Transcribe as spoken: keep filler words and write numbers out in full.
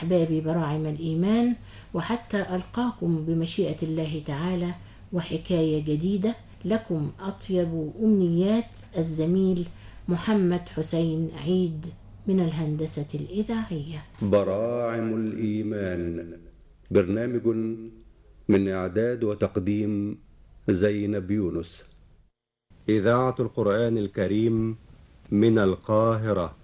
أحبابي براعم الإيمان، وحتى ألقاكم بمشيئة الله تعالى وحكاية جديدة. لكم أطيب أمنيات الزميل محمد حسين عيد من الهندسة الإذاعية. براعم الإيمان، برنامج من إعداد وتقديم زينب يونس. إذاعة القرآن الكريم من القاهرة.